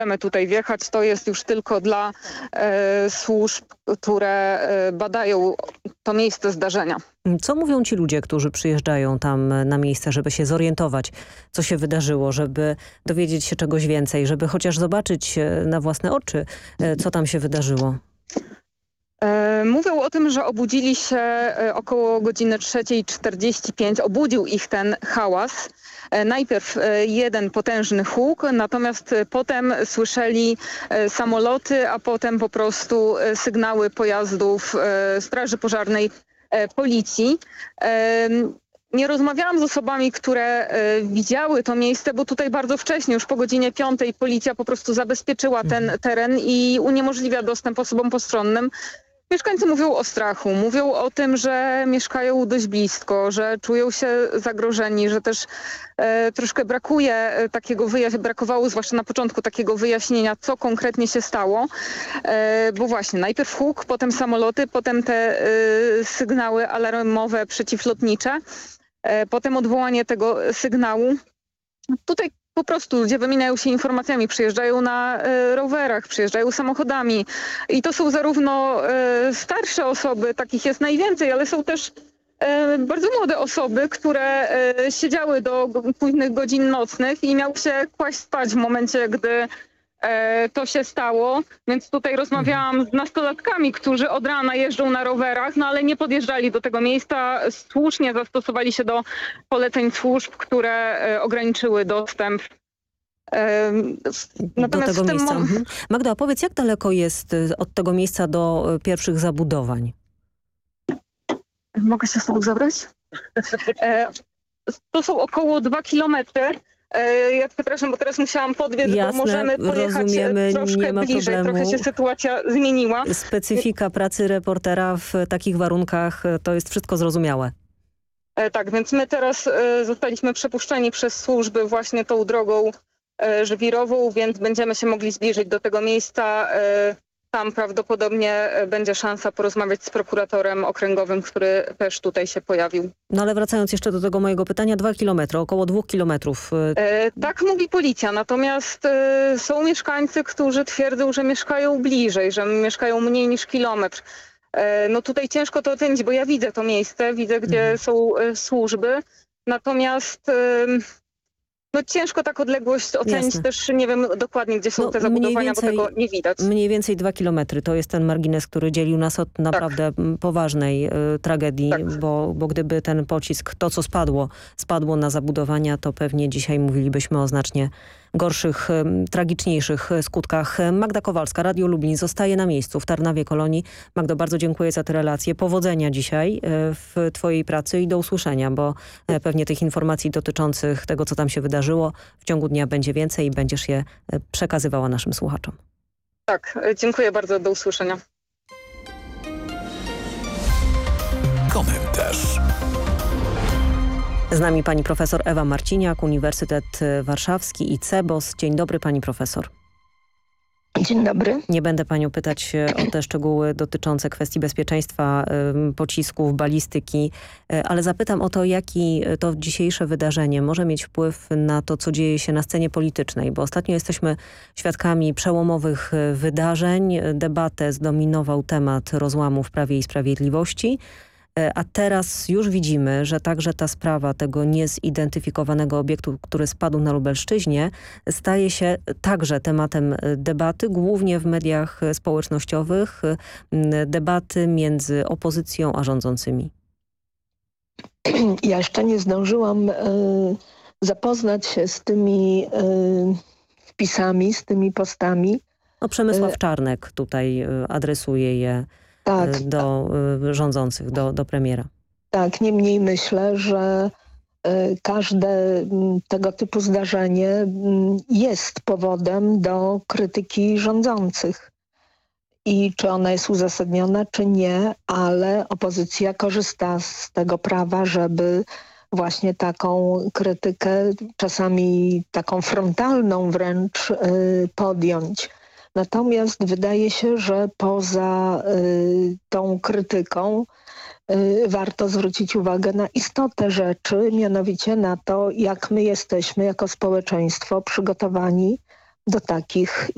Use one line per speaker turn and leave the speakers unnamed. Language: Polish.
Chcemy tutaj wjechać, to jest już tylko dla służb, które badają to miejsce zdarzenia.
Co mówią ci ludzie, którzy przyjeżdżają tam na miejsce, żeby się zorientować, co się wydarzyło, żeby dowiedzieć się czegoś więcej, żeby chociaż zobaczyć na własne oczy, co tam się wydarzyło?
Mówią o tym, że obudzili się około godziny 3:45. Obudził ich ten hałas. Najpierw jeden potężny huk, natomiast potem słyszeli samoloty, a potem po prostu sygnały pojazdów Straży Pożarnej, policji. Nie rozmawiałam z osobami, które widziały to miejsce, bo tutaj bardzo wcześnie, już po godzinie 5, policja po prostu zabezpieczyła ten teren i uniemożliwia dostęp osobom postronnym. Mieszkańcy mówią o strachu, mówią o tym, że mieszkają dość blisko, że czują się zagrożeni, że też troszkę brakowało zwłaszcza na początku takiego wyjaśnienia, co konkretnie się stało, bo właśnie najpierw huk, potem samoloty, potem te sygnały alarmowe przeciwlotnicze, potem odwołanie tego sygnału. Tutaj po prostu ludzie wymieniają się informacjami, przyjeżdżają na rowerach, przyjeżdżają samochodami i to są zarówno starsze osoby, takich jest najwięcej, ale są też bardzo młode osoby, które siedziały do późnych godzin nocnych i miały się kłaść spać w momencie, gdy to się stało. Więc tutaj rozmawiałam z nastolatkami, którzy od rana jeżdżą na rowerach, no ale nie podjeżdżali do tego miejsca. Słusznie zastosowali się do poleceń służb, które ograniczyły dostęp.
Natomiast do tego miejsca. Magda, powiedz, jak daleko jest od tego miejsca do pierwszych zabudowań?
Mogę się z tobą zabrać? To są około 2 kilometry. Ja przepraszam, bo teraz musiałam podbiec, bo możemy pojechać troszkę bliżej. Problemu. Trochę się sytuacja zmieniła.
Specyfika pracy reportera w takich warunkach, to jest wszystko zrozumiałe.
Tak, więc my teraz zostaliśmy przepuszczeni przez służby właśnie tą drogą żwirową, więc będziemy się mogli zbliżyć do tego miejsca. Tam prawdopodobnie będzie szansa porozmawiać z prokuratorem okręgowym, który też tutaj się pojawił.
No ale wracając jeszcze do tego mojego pytania, 2 kilometry, około 2 kilometrów.
Tak mówi policja, natomiast są mieszkańcy, którzy twierdzą, że mieszkają bliżej, że mieszkają mniej niż kilometr. No tutaj ciężko to ocenić, bo ja widzę to miejsce, widzę gdzie są służby, natomiast... No ciężko tak odległość ocenić. Jasne. Też nie wiem dokładnie, gdzie są te zabudowania, bo tego nie widać.
Mniej więcej 2 kilometry to jest ten margines, który dzielił nas od naprawdę poważnej tragedii, bo gdyby ten pocisk, to co spadło na zabudowania, to pewnie dzisiaj mówilibyśmy o znacznie gorszych, tragiczniejszych skutkach. Magda Kowalska, Radio Lublin, zostaje na miejscu w Tarnawie Kolonii. Magdo, bardzo dziękuję za te relacje. Powodzenia dzisiaj w twojej pracy i do usłyszenia, bo pewnie tych informacji dotyczących tego, co tam się wydarzyło, w ciągu dnia będzie więcej i będziesz je przekazywała naszym słuchaczom.
Tak, dziękuję bardzo. Do usłyszenia.
Komentarz.
Z nami pani profesor Ewa Marciniak, Uniwersytet Warszawski i CEBOS. Dzień dobry pani profesor.
Dzień dobry.
Nie będę panią pytać o te szczegóły dotyczące kwestii bezpieczeństwa pocisków, balistyki, ale zapytam o to, jaki to dzisiejsze wydarzenie może mieć wpływ na to, co dzieje się na scenie politycznej, bo ostatnio jesteśmy świadkami przełomowych wydarzeń. Debatę zdominował temat rozłamu w Prawie i Sprawiedliwości. A teraz już widzimy, że także ta sprawa tego niezidentyfikowanego obiektu, który spadł na Lubelszczyźnie, staje się także tematem debaty, głównie w mediach społecznościowych, debaty między opozycją a rządzącymi.
Ja jeszcze nie zdążyłam zapoznać się z tymi wpisami, z tymi postami.
No, Przemysław Czarnek tutaj adresuje je. Do rządzących, do premiera.
Tak, niemniej myślę, że każde tego typu zdarzenie jest powodem do krytyki rządzących. I czy ona jest uzasadniona, czy nie, ale opozycja korzysta z tego prawa, żeby właśnie taką krytykę, czasami taką frontalną wręcz podjąć. Natomiast wydaje się, że poza tą krytyką warto zwrócić uwagę na istotę rzeczy, mianowicie na to, jak my jesteśmy jako społeczeństwo przygotowani do takich